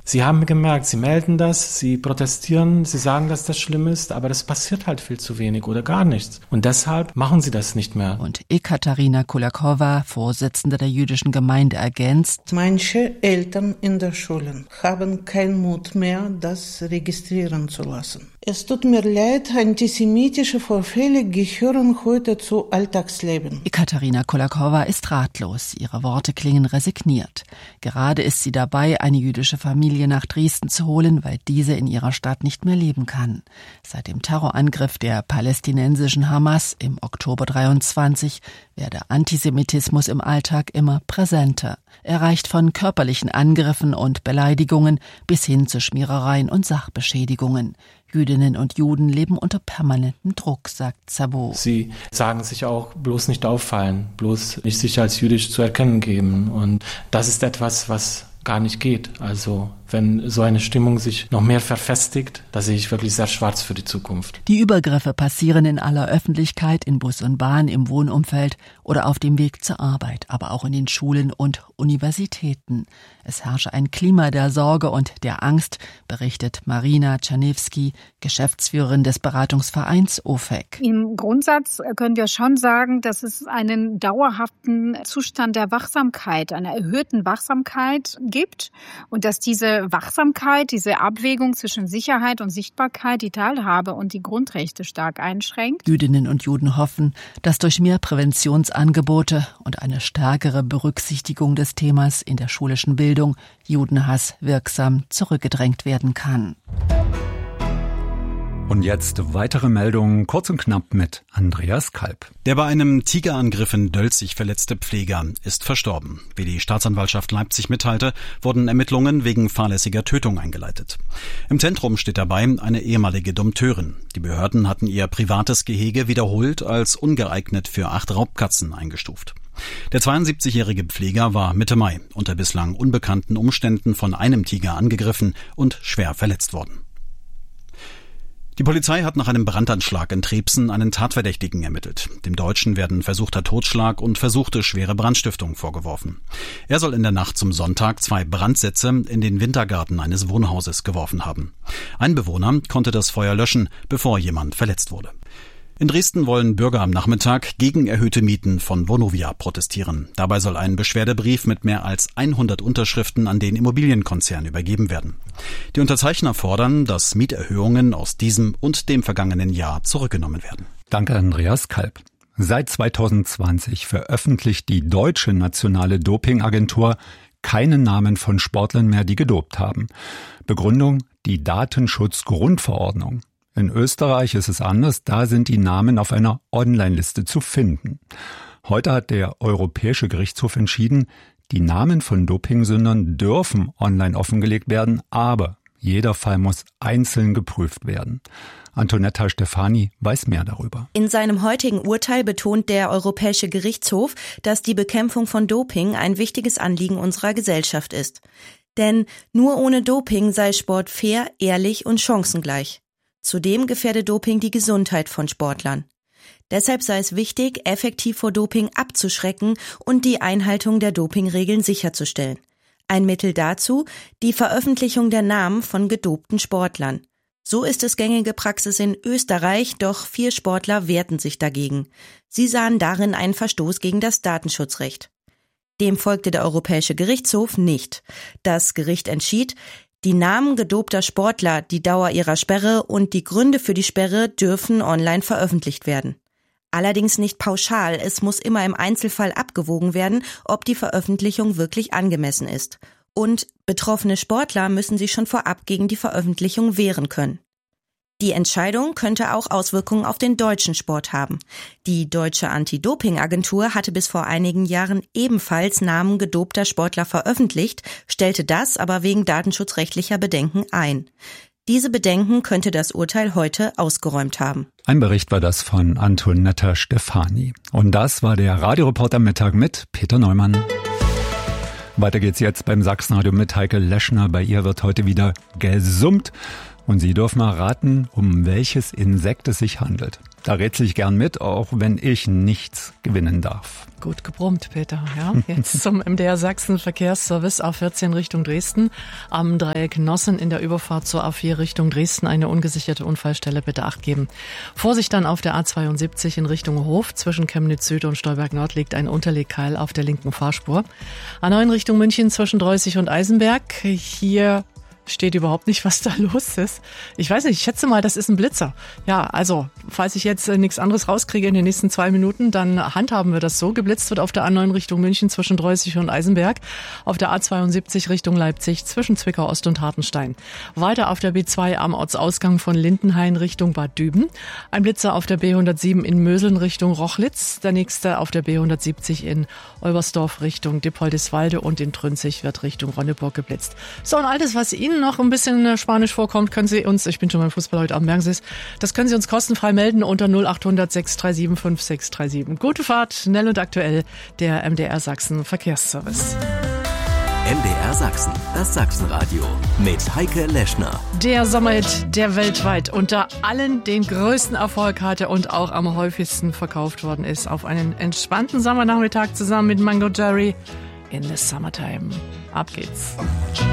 Sie haben gemerkt, sie melden das, sie protestieren, sie sagen, dass das schlimm ist, aber das passiert halt viel zu wenig oder gar nichts. Und deshalb machen sie das nicht mehr. Und Ekaterina Kulakowa, Vorsitzende der jüdischen Gemeinde, ergänzt: Manche Eltern in der Schulen haben keinen Mut mehr, das registrieren zu lassen. Es tut mir leid, antisemitische Vorfälle gehören heute zu Alltagsleben. Ekaterina Kulakowa ist ratlos. Ihre Worte klingen resigniert. Gerade ist sie dabei, eine jüdische Familie nach Dresden zu holen, weil diese in ihrer Stadt nicht mehr leben kann. Seit dem Terrorangriff der palästinensischen Hamas im Oktober 23 werde Antisemitismus im Alltag immer präsenter. Er reicht von körperlichen Angriffen und Beleidigungen bis hin zu Schmierereien und Sachbeschädigungen. Jüdinnen und Juden leben unter permanentem Druck, sagt Szabo. Sie sagen sich auch, bloß nicht auffallen, bloß nicht sich als jüdisch zu erkennen geben. Und das ist etwas, was gar nicht geht. Also wenn so eine Stimmung sich noch mehr verfestigt, da sehe ich wirklich sehr schwarz für die Zukunft. Die Übergriffe passieren in aller Öffentlichkeit, in Bus und Bahn, im Wohnumfeld oder auf dem Weg zur Arbeit, aber auch in den Schulen und Universitäten. Es herrsche ein Klima der Sorge und der Angst, berichtet Marina Czarniewski, Geschäftsführerin des Beratungsvereins OFEC. Im Grundsatz können wir schon sagen, dass es einen dauerhaften Zustand der Wachsamkeit, einer erhöhten Wachsamkeit gibt und dass diese Wachsamkeit, diese Abwägung zwischen Sicherheit und Sichtbarkeit die Teilhabe und die Grundrechte stark einschränkt. Jüdinnen und Juden hoffen, dass durch mehr Präventionsangebote und eine stärkere Berücksichtigung des Themas in der schulischen Bildung Judenhass wirksam zurückgedrängt werden kann. Und jetzt weitere Meldungen, kurz und knapp mit Andreas Kalb. Der bei einem Tigerangriff in Dölzig verletzte Pfleger ist verstorben. Wie die Staatsanwaltschaft Leipzig mitteilte, wurden Ermittlungen wegen fahrlässiger Tötung eingeleitet. Im Zentrum steht dabei eine ehemalige Dompteurin. Die Behörden hatten ihr privates Gehege wiederholt als ungeeignet für 8 Raubkatzen eingestuft. Der 72-jährige Pfleger war Mitte Mai unter bislang unbekannten Umständen von einem Tiger angegriffen und schwer verletzt worden. Die Polizei hat nach einem Brandanschlag in Trebsen einen Tatverdächtigen ermittelt. Dem Deutschen werden versuchter Totschlag und versuchte schwere Brandstiftung vorgeworfen. Er soll in der Nacht zum Sonntag 2 Brandsätze in den Wintergarten eines Wohnhauses geworfen haben. Ein Bewohner konnte das Feuer löschen, bevor jemand verletzt wurde. In Dresden wollen Bürger am Nachmittag gegen erhöhte Mieten von Vonovia protestieren. Dabei soll ein Beschwerdebrief mit mehr als 100 Unterschriften an den Immobilienkonzern übergeben werden. Die Unterzeichner fordern, dass Mieterhöhungen aus diesem und dem vergangenen Jahr zurückgenommen werden. Danke, Andreas Kalb. Seit 2020 veröffentlicht die Deutsche Nationale Dopingagentur keine Namen von Sportlern mehr, die gedopt haben. Begründung: die Datenschutzgrundverordnung. In Österreich ist es anders, da sind die Namen auf einer Online-Liste zu finden. Heute hat der Europäische Gerichtshof entschieden, die Namen von Dopingsündern dürfen online offengelegt werden, aber jeder Fall muss einzeln geprüft werden. Antonetta Stefani weiß mehr darüber. In seinem heutigen Urteil betont der Europäische Gerichtshof, dass die Bekämpfung von Doping ein wichtiges Anliegen unserer Gesellschaft ist. Denn nur ohne Doping sei Sport fair, ehrlich und chancengleich. Zudem gefährde Doping die Gesundheit von Sportlern. Deshalb sei es wichtig, effektiv vor Doping abzuschrecken und die Einhaltung der Dopingregeln sicherzustellen. Ein Mittel dazu: die Veröffentlichung der Namen von gedopten Sportlern. So ist es gängige Praxis in Österreich, doch 4 Sportler wehrten sich dagegen. Sie sahen darin einen Verstoß gegen das Datenschutzrecht. Dem folgte der Europäische Gerichtshof nicht. Das Gericht entschied, die Namen gedopter Sportler, die Dauer ihrer Sperre und die Gründe für die Sperre dürfen online veröffentlicht werden. Allerdings nicht pauschal, es muss immer im Einzelfall abgewogen werden, ob die Veröffentlichung wirklich angemessen ist. Und betroffene Sportler müssen sich schon vorab gegen die Veröffentlichung wehren können. Die Entscheidung könnte auch Auswirkungen auf den deutschen Sport haben. Die Deutsche Anti-Doping-Agentur hatte bis vor einigen Jahren ebenfalls Namen gedopter Sportler veröffentlicht, stellte das aber wegen datenschutzrechtlicher Bedenken ein. Diese Bedenken könnte das Urteil heute ausgeräumt haben. Ein Bericht war das von Antonetta Stefani. Und das war der Radioreporter Mittag mit Peter Neumann. Weiter geht's jetzt beim Sachsenradio mit Heike Leschner. Bei ihr wird heute wieder gesummt. Und Sie dürfen mal raten, um welches Insekt es sich handelt. Da rätsel ich gern mit, auch wenn ich nichts gewinnen darf. Gut gebrummt, Peter. Ja, jetzt zum MDR Sachsen Verkehrsservice A14 Richtung Dresden. Am Dreieck Nossen in der Überfahrt zur A4 Richtung Dresden eine ungesicherte Unfallstelle, bitte Acht geben. Vorsicht dann auf der A72 in Richtung Hof. Zwischen Chemnitz Süd und Stolberg Nord liegt ein Unterlegkeil auf der linken Fahrspur. A9 Richtung München zwischen Dreußig und Eisenberg. Hier steht überhaupt nicht, was da los ist. Ich weiß nicht, ich schätze mal, das ist ein Blitzer. Ja, also, falls ich jetzt nichts anderes rauskriege in den nächsten 2 Minuten, dann handhaben wir das so. Geblitzt wird auf der A9 Richtung München zwischen Dreußig und Eisenberg, auf der A72 Richtung Leipzig zwischen Zwickau Ost und Hartenstein. Weiter auf der B2 am Ortsausgang von Lindenhain Richtung Bad Düben. Ein Blitzer auf der B107 in Möseln Richtung Rochlitz. Der nächste auf der B170 in Olbersdorf Richtung Dippoldiswalde und in Trünzig wird Richtung Ronneburg geblitzt. So, und all das, was Ihnen noch ein bisschen Spanisch vorkommt, können Sie uns, ich bin schon beim Fußball heute Abend, merken Sie es, das können Sie uns kostenfrei melden unter 0800 637 5637. Gute Fahrt, schnell und aktuell, der MDR Sachsen Verkehrsservice. MDR Sachsen, das Sachsenradio mit Heike Leschner. Der Sommerhit, der weltweit unter allen den größten Erfolg hatte und auch am häufigsten verkauft worden ist. Auf einen entspannten Sommernachmittag zusammen mit Mango Jerry in the Summertime. Ab geht's.